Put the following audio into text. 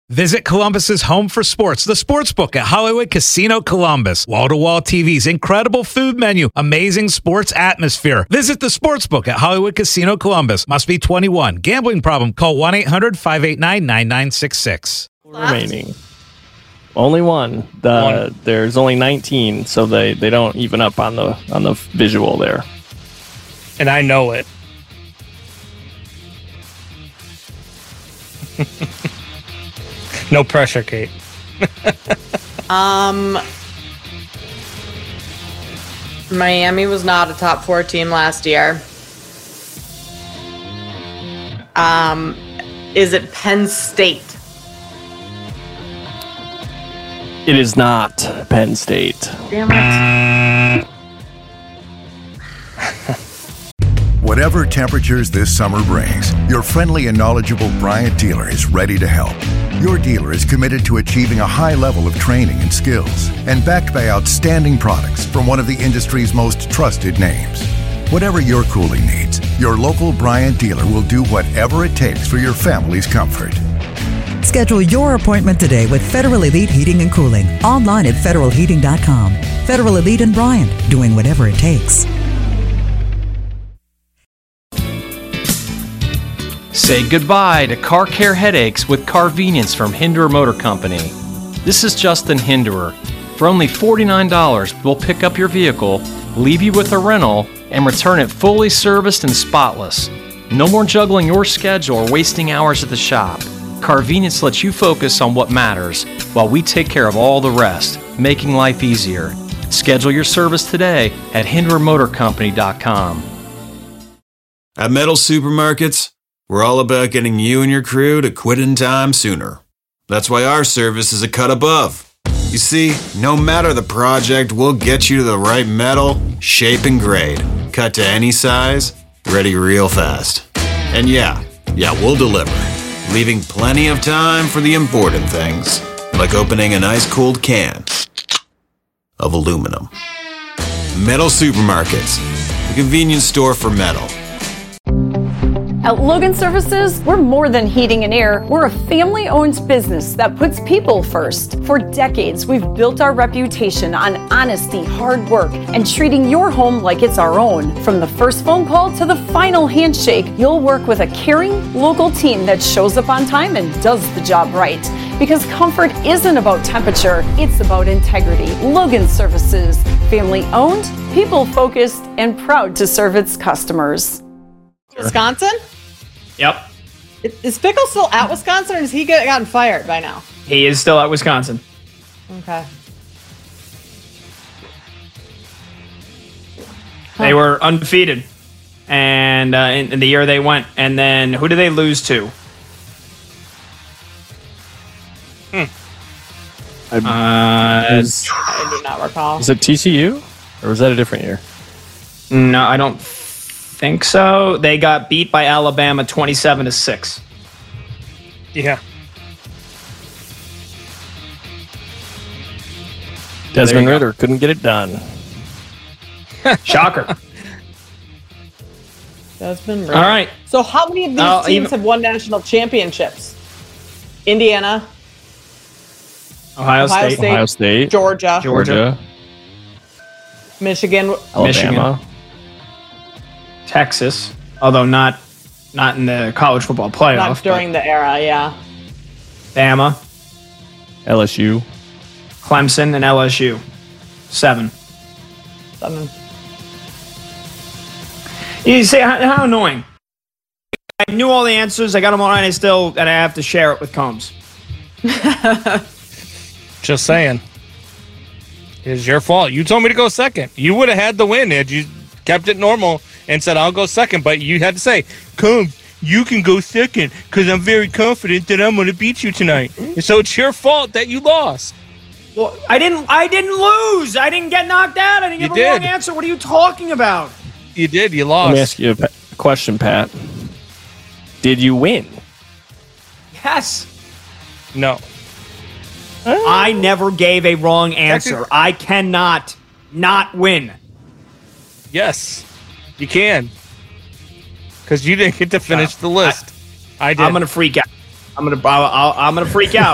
Visit Columbus's home for sports, the Sportsbook at Hollywood Casino Columbus. Wall-to-wall TVs, incredible food menu, amazing sports atmosphere. Visit the Sportsbook at Hollywood Casino Columbus. Must be 21. Gambling problem? Call 1-800-589-9966. Remaining. Only one. There's only 19, so they don't even up on the visual there. And I know it. No pressure, Kate. Miami was not a top 4 team last year. Is it Penn State? It is not Penn State. Damn it. Whatever temperatures this summer brings, your friendly and knowledgeable Bryant dealer is ready to help. Your dealer is committed to achieving a high level of training and skills and backed by outstanding products from one of the industry's most trusted names. Whatever your cooling needs, your local Bryant dealer will do whatever it takes for your family's comfort. Schedule your appointment today with Federal Elite Heating and Cooling. Online at federalheating.com. Federal Elite and Bryant, doing whatever it takes. Say goodbye to car care headaches with Carvenience from Hinderer Motor Company. This is Justin Hinderer. For only $49, we'll pick up your vehicle, leave you with a rental, and return it fully serviced and spotless. No more juggling your schedule or wasting hours at the shop. Carvenience lets you focus on what matters while we take care of all the rest, making life easier. Schedule your service today at HindererMotorCompany.com. At Metal Supermarkets, we're all about getting you and your crew to quit in time sooner. That's why our service is a cut above. You see, no matter the project, we'll get you to the right metal, shape, and grade. Cut to any size, ready real fast. And yeah, we'll deliver, leaving plenty of time for the important things, like opening an ice-cold can of aluminum. Metal Supermarkets, the convenience store for metal. At Logan Services, we're more than heating and air. We're a family-owned business that puts people first. For decades, we've built our reputation on honesty, hard work, and treating your home like it's our own. From the first phone call to the final handshake, you'll work with a caring, local team that shows up on time and does the job right. Because comfort isn't about temperature, it's about integrity. Logan Services, family-owned, people-focused, and proud to serve its customers. Wisconsin? Yep. Is Pickle still at Wisconsin, or has he gotten fired by now? He is still at Wisconsin. Okay. They were undefeated, and in the year they went. And then who did they lose to? I do not recall. Was it TCU, or was that a different year? No, I don't think so. They got beat by Alabama 27-6. Yeah. Desmond Ritter couldn't get it done. Shocker. Desmond Ritter. All right. So how many of these teams have won national championships? Indiana, Ohio State, Georgia, Michigan, Alabama, Texas, although not in the college football playoff. Not during the era, yeah. Bama, LSU, Clemson, and LSU. 7. You say, how annoying. I knew all the answers. I got them all right. And I have to share it with Combs. Just saying. It's your fault. You told me to go second. You would have had the win had you kept it normal and said, I'll go second. But you had to say, Combs, you can go second because I'm very confident that I'm going to beat you tonight. And so it's your fault that you lost. Well, I didn't lose. I didn't get knocked out. I didn't give a wrong answer. What are you talking about? You did. You lost. Let me ask you a question, Pat. Did you win? Yes. No. I never gave a wrong answer. I cannot not win. Yes, you can. Because you didn't get to finish the list. I did. I'm going to freak out. I'm going to freak out.